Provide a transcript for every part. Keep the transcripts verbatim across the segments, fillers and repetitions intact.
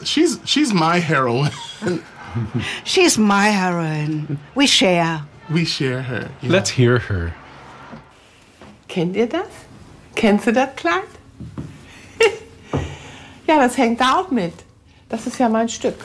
she's she's my heroine. She's my heroine. We share. We share her. Yeah. Let's hear her. Kennt ihr das? Kennst du das Kleid? Ja, das hängt da auch mit. Das ist ja mein Stück.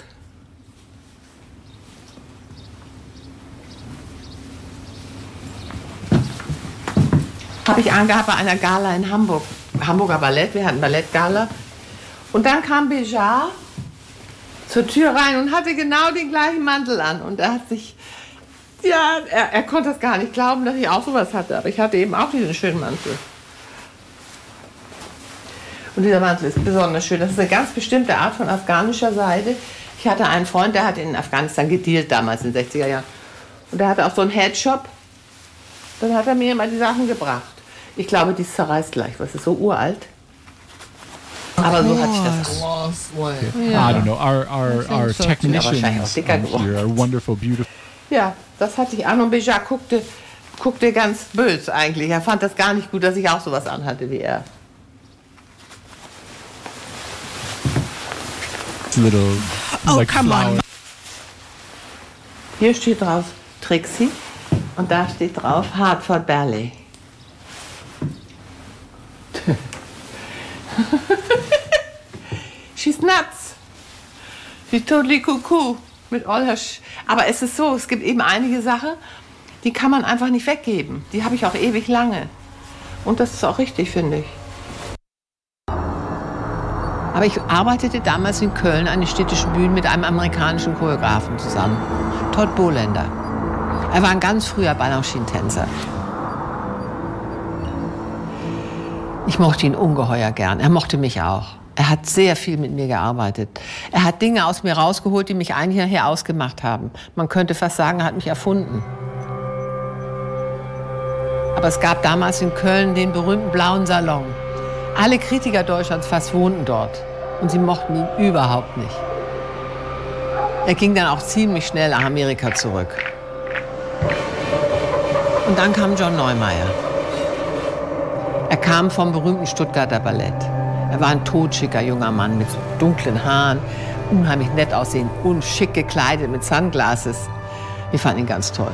Habe ich angehabt bei einer Gala in Hamburg. Hamburger Ballett, wir hatten Ballettgala. Und dann kam Béjart zur Tür rein und hatte genau den gleichen Mantel an. Und er hat sich, ja, er, er konnte das gar nicht glauben, dass ich auch sowas hatte. Aber ich hatte eben auch diesen schönen Mantel. Und dieser Mantel ist besonders schön. Das ist eine ganz bestimmte Art von afghanischer Seide. Ich hatte einen Freund, der hat in Afghanistan gedealt damals in den sechziger Jahren. Und der hatte auch so einen Headshop. Dann hat er mir immer die Sachen gebracht. Ich glaube, die zerreißt gleich. Was ist so uralt? Aber so hat sich das an. Yeah. I don't know. Our our our so. technicians here are wonderful, beautiful. Ja, das hatte ich an und Béjart guckte, guckte ganz böse eigentlich. Er fand das gar nicht gut, dass ich auch sowas anhatte wie er. Little Oh, like come flower. on. Hier steht drauf Trixie und da steht drauf Hartford Ballet. She's nuts. She's totally cuckoo. Mit all her Sch Aber es ist so, es gibt eben einige Sachen, die kann man einfach nicht weggeben. Die habe ich auch ewig lange. Und das ist auch richtig, finde ich. Aber ich arbeitete damals in Köln an den städtischen Bühnen mit einem amerikanischen Choreografen zusammen, Todd Bohlender. Er war ein ganz früher Balanchine-Tänzer. Ich mochte ihn ungeheuer gern. Er mochte mich auch. Er hat sehr viel mit mir gearbeitet. Er hat Dinge aus mir rausgeholt, die mich eigentlich nachher ausgemacht haben. Man könnte fast sagen, er hat mich erfunden. Aber es gab damals in Köln den berühmten Blauen Salon. Alle Kritiker Deutschlands fast wohnten dort. Und sie mochten ihn überhaupt nicht. Er ging dann auch ziemlich schnell nach Amerika zurück. Und dann kam John Neumeier. Er kam vom berühmten Stuttgarter Ballett. Er war ein totschicker junger Mann mit so dunklen Haaren, unheimlich nett aussehen und schick gekleidet mit Sunglasses. Wir fanden ihn ganz toll.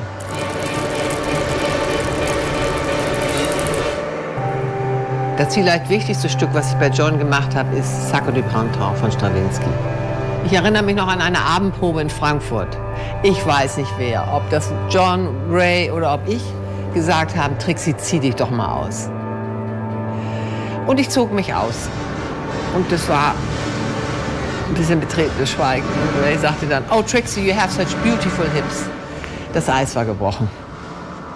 Das vielleicht wichtigste Stück, was ich bei John gemacht habe, ist Sacco di Printemps von Stravinsky. Ich erinnere mich noch an eine Abendprobe in Frankfurt. Ich weiß nicht wer, ob das John, Ray oder ob ich gesagt haben, Trixie, zieh dich doch mal aus. Und ich zog mich aus. Und das war ein bisschen betretenes Schweigen. Und Ray sagte dann, oh Trixie, you have such beautiful hips. Das Eis war gebrochen.